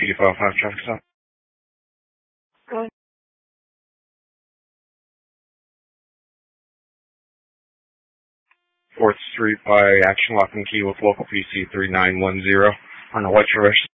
PD55 traffic stop. 4th Street by Action Lock and Key with local PC 3910 on the White Traverse.